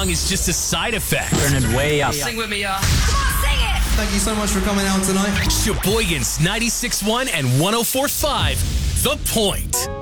song is just a side effect. Turn it way up. Sing with me, y'all. Come on, sing it! Thank you so much for coming out tonight. Sheboygan's 96.1 and 104.5, The Point.